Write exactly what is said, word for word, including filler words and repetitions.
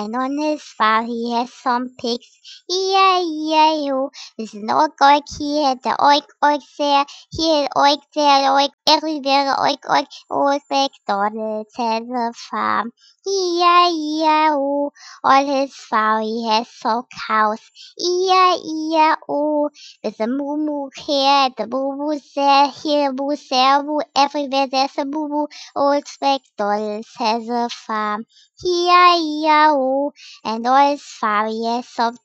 And on his farm he has some pigs. E I E I O. There's an oink oink here, the oink oink there, here oink there, oink everywhere, oink oink. Old MacDonald has a farm. E I E I O. On his farm he has some cows. E I E I O. There's a moo moo here, the moo moo there, here moo there, moo everywhere. There's a moo moo. Old MacDonald has a farm. E I E I O. And all his farm he has some